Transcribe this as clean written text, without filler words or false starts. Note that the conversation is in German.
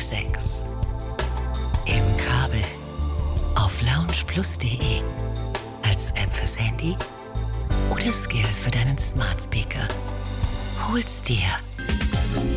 6. Im Kabel auf loungeplus.de. Als App fürs Handy oder Skill für deinen Smart Speaker. Hol's dir.